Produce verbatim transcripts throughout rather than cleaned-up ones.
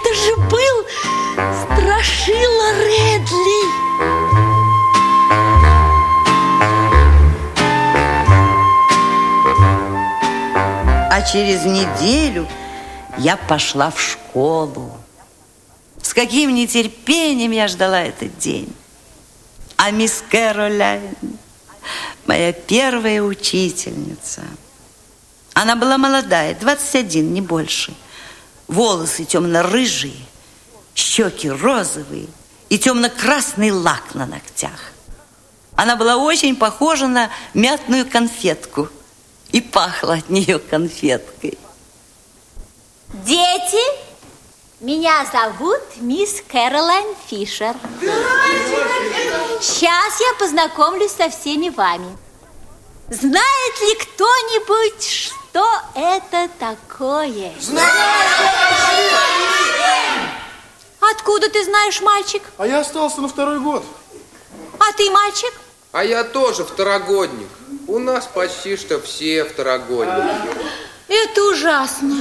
это же был Страшила Редли. А через неделю я пошла в школу. С каким нетерпением я ждала этот день. А мисс Кэролайн, моя первая учительница, она была молодая, двадцать один, не больше. Волосы темно-рыжие, щеки розовые и темно-красный лак на ногтях. Она была очень похожа на мятную конфетку и пахла от нее конфеткой. Дети, меня зовут мисс Кэролайн Фишер. Сейчас я познакомлюсь со всеми вами. Знает ли кто-нибудь, что это такое? Откуда ты знаешь, мальчик? А я остался на второй год. А ты, мальчик? А я тоже второгодник. У нас почти что все второгодники. Это ужасно.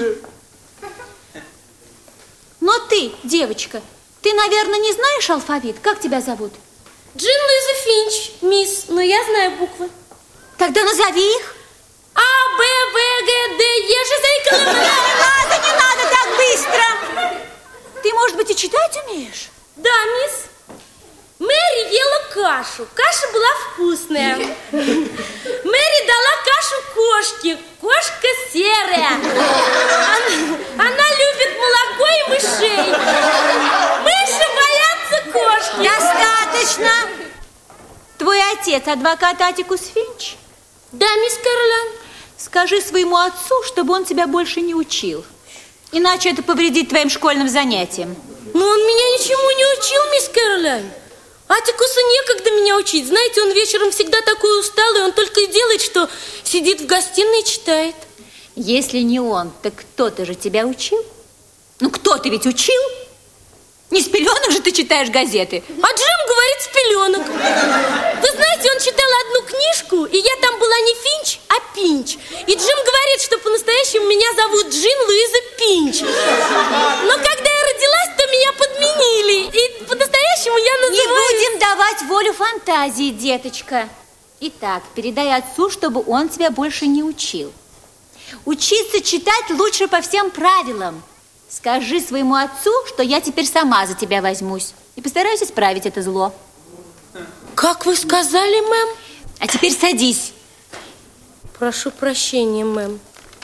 Но ты, девочка, ты, наверное, не знаешь алфавит? Как тебя зовут? Джин Луиза Финч, мисс, но я знаю буквы. Тогда назови их. А, Б, В, Г, Д, Е, Ж, З, К, Л, М. Не надо, не надо так быстро. Ты, может быть, и читать умеешь? Да, мисс. Мэри ела кашу. Каша была вкусная. Мэри дала кашу кошке. Кошка серая. Она, она любит молоко и мышей. Мыши боятся кошки. Достаточно. Твой отец адвокат Атикус Финч? Да, мисс Кэролайн. Скажи своему отцу, чтобы он тебя больше не учил. Иначе это повредит твоим школьным занятиям. Но он меня ничему не учил, мисс Кэролайн. Атикусу некогда меня учить. Знаете, он вечером всегда такой усталый. Он только и делает, что сидит в гостиной и читает. Если не он, так кто-то же тебя учил? Ну, кто-то ведь учил? Не с пеленок же ты читаешь газеты. А Джим говорит с пеленок. Вы знаете, он читал одну книжку, и я там была не Финч, а Пинч. И Джим говорит, что по-настоящему меня зовут Джин Луиза Пинч. Но когда я родилась, то меня подменили. И по-настоящему я называюсь... Не будем давать волю фантазии, деточка. Итак, передай отцу, чтобы он тебя больше не учил. Учиться читать лучше по всем правилам. Скажи своему отцу, что я теперь сама за тебя возьмусь. И постараюсь исправить это зло. Как вы сказали, мэм? А теперь садись. Прошу прощения, мэм.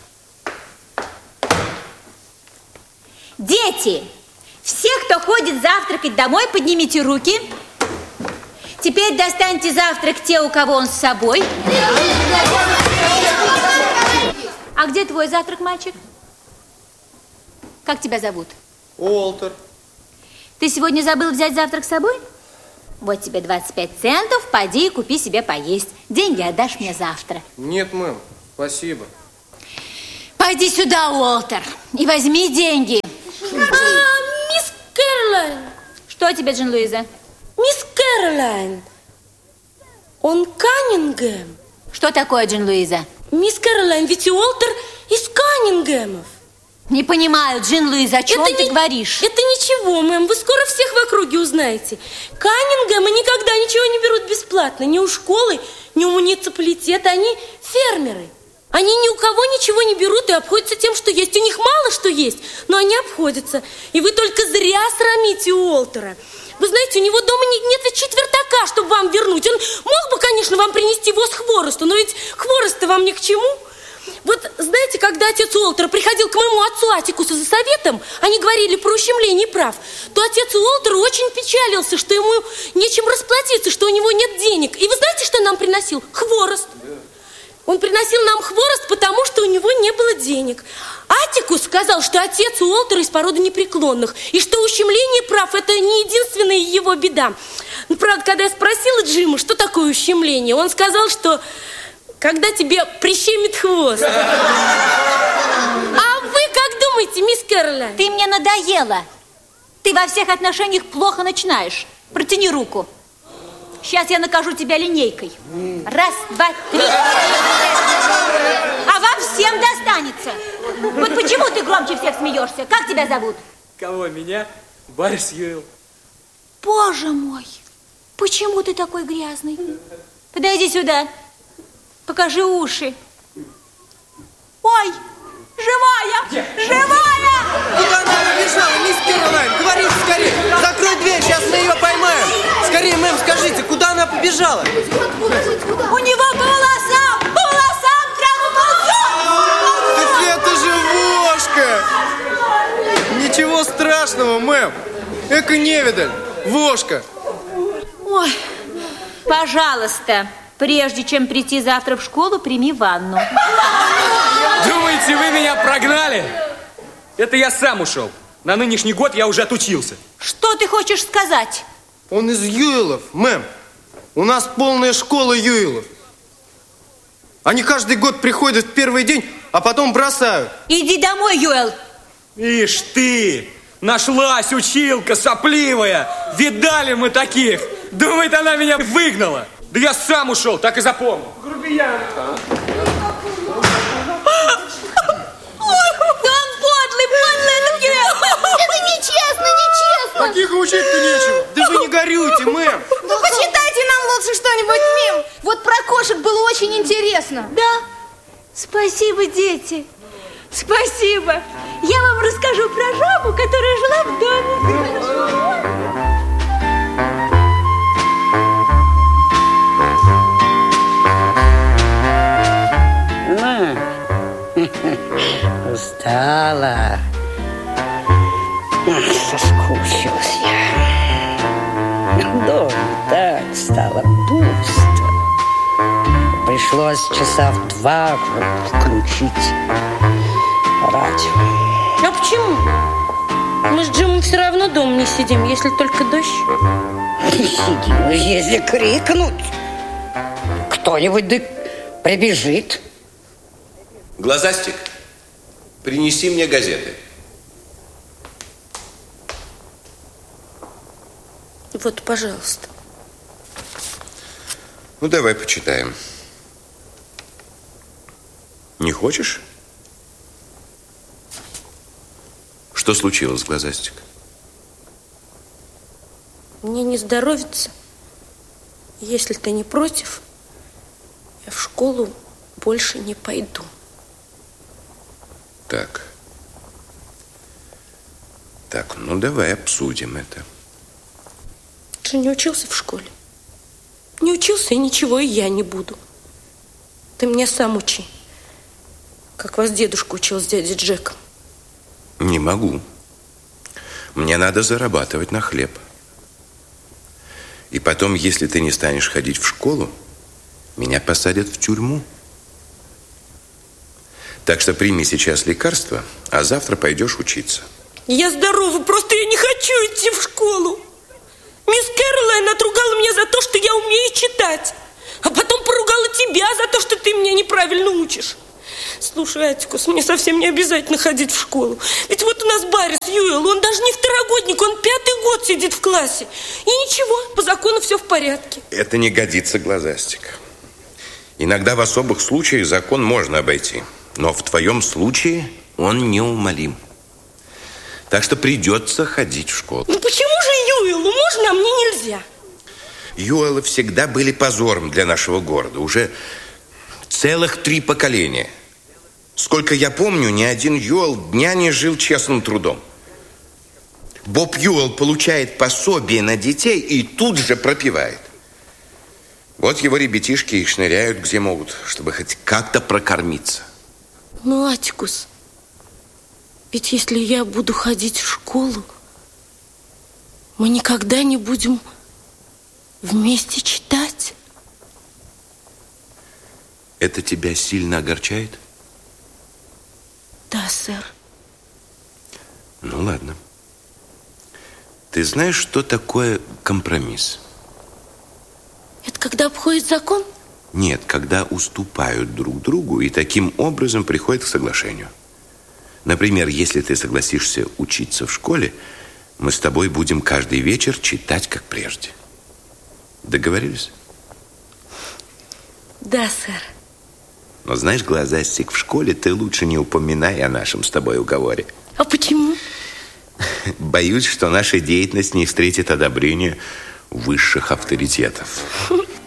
Дети, все, кто ходит завтракать домой, поднимите руки. Теперь достаньте завтрак те, у кого он с собой. А где твой завтрак, мальчик? Как тебя зовут? Уолтер. Ты сегодня забыл взять завтрак с собой? Вот тебе двадцать пять центов, поди и купи себе поесть. Деньги отдашь мне завтра. Нет, мэм, спасибо. Пойди сюда, Уолтер, и возьми деньги. А, мисс Кэролайн. Что тебе, Джин Луиза? Мисс Кэролайн. Он Каннингем. Что такое, Джин Луиза? Мисс Кэролайн, ведь Уолтер из Каннингемов. Не понимаю, Джин Луиза, о чем это ты не, говоришь? Это ничего, мэм, вы скоро всех в округе узнаете. Каннингемы никогда ничего не берут бесплатно. Ни у школы, ни у муниципалитета. Они фермеры. Они ни у кого ничего не берут и обходятся тем, что есть. У них мало что есть, но они обходятся. И вы только зря срамите Уолтера. Вы знаете, у него дома нет и четвертака, чтобы вам вернуть. Он мог бы, конечно, вам принести воз хворосту, но ведь хворост-то вам ни к чему. Вот знаете, когда отец Уолтера приходил к моему отцу Атикусу за советом, они говорили про ущемление прав, то отец Уолтера очень печалился, что ему нечем расплатиться, что у него нет денег. И вы знаете, что нам приносил? Хворост. Он приносил нам хворост, потому что у него не было денег. Атикус сказал, что отец Уолтера из породы непреклонных, и что ущемление прав – это не единственная его беда. Но, правда, когда я спросила Джима, что такое ущемление, он сказал, что когда тебе прищемит хвост. А вы как думаете, мисс Кэролайн? Ты мне надоела. Ты во всех отношениях плохо начинаешь. Протяни руку. Сейчас я накажу тебя линейкой. Раз, два, три. А вам всем достанется. Вот почему ты громче всех смеешься? Как тебя зовут? Кого, меня? Борис Юэл. Боже мой, почему ты такой грязный? Подойди сюда, покажи уши. Ой, живая, Где? живая! Куда она побежала, мисс Кэролайн? Говорите скорее. Закрой дверь, сейчас мы ее поймаем. Скорее, мэм, скажите, куда она побежала? У него по волосам, по волосам прямо ползет! Так это же Вошка! Ничего страшного, мэм. Эка невидаль, Вошка. Ой, пожалуйста, прежде чем прийти завтра в школу, прими ванну. Думаете, вы меня прогнали? Это я сам ушел. На нынешний год я уже отучился. Что ты хочешь сказать? Он из Юэлов, мэм. У нас полная школа Юэлов. Они каждый год приходят в первый день, а потом бросают. Иди домой, Юэл. Ишь ты, нашлась училка сопливая. Видали мы таких. Думает, она меня выгнала. Да я сам ушел, так и запомнил. Грубиян. Это нечестно, нечестно. Таких учить-то нечего. Да вы не горюйте, мэм. Ну, почитайте нам лучше что-нибудь мем. Вот про кошек было очень интересно. Да, спасибо, дети. Спасибо. Я вам расскажу про жабу, которая жила в доме. Устала. Соскучилась я. Дома так стало пусто. Пришлось часа в два включить радио. А почему? Мы с Джимом все равно дома не сидим, если только дождь. Не сидим, если крикнуть, кто-нибудь да прибежит. Глазастик, принеси мне газеты. Вот, пожалуйста. Ну, давай почитаем. Не хочешь? Что случилось, Глазастик? Мне не здоровится. Если ты не против, я в школу больше не пойду. Так. Так, ну давай обсудим это. Ты же не учился в школе. Не учился, и ничего, и я не буду. Ты меня сам учи. Как вас дедушка учил с дядей Джеком. Не могу. Мне надо зарабатывать на хлеб. И потом, если ты не станешь ходить в школу, меня посадят в тюрьму. Так что прими сейчас лекарство, а завтра пойдешь учиться. Я здорова, просто я не хочу идти в школу. Мисс Кэролайн отругала меня за то, что я умею читать. А потом поругала тебя за то, что ты меня неправильно учишь. Слушай, Атикус, мне совсем не обязательно ходить в школу. Ведь вот у нас Борис Юэл, он даже не второгодник, он пятый год сидит в классе. И ничего, по закону все в порядке. Это не годится, Глазастик. Иногда в особых случаях закон можно обойти. Но в твоем случае он неумолим. Так что придется ходить в школу. Ну почему же Юэлу можно, а мне нельзя? Юэлы всегда были позором для нашего города. Уже целых три поколения. Сколько я помню, ни один Юэл дня не жил честным трудом. Боб Юэл получает пособие на детей и тут же пропивает. Вот его ребятишки и шныряют где могут, чтобы хоть как-то прокормиться. Ну, Атикус, ведь если я буду ходить в школу, мы никогда не будем вместе читать. Это тебя сильно огорчает? Да, сэр. Ну, ладно. Ты знаешь, что такое компромисс? Это когда обходит закон? Нет, когда уступают друг другу и таким образом приходят к соглашению. Например, если ты согласишься учиться в школе, мы с тобой будем каждый вечер читать, как прежде. Договорились? Да, сэр. Но знаешь, Глазастик, в школе ты лучше не упоминай о нашем с тобой уговоре. А почему? Боюсь, что наша деятельность не встретит одобрения высших авторитетов.